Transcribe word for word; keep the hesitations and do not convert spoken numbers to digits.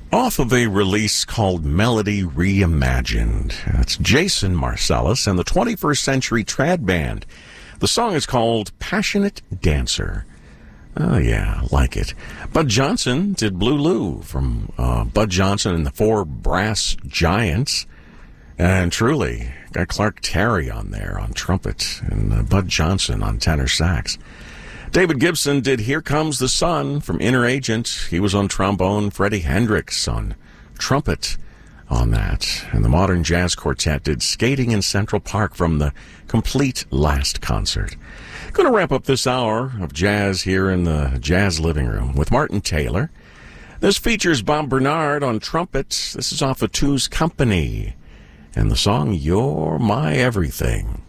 Off of a release called Melody Reimagined. That's Jason Marcellus and the twenty-first Century Trad Band. The song is called Passionate Dancer. Oh, yeah, like it. Bud Johnson did Blue Lou from uh, Bud Johnson and the Four Brass Giants. And truly, got Clark Terry on there on trumpet and uh, Bud Johnson on tenor sax. David Gibson did Here Comes the Sun from Inner Agent. He was on trombone. Freddie Hendricks on trumpet on that. And the Modern Jazz Quartet did Skating in Central Park from the Complete Last Concert. Going to wrap up this hour of jazz here in the Jazz Living Room with Martin Taylor. This features Bob Bernard on trumpet. This is off of Two's Company. And the song, You're My Everything.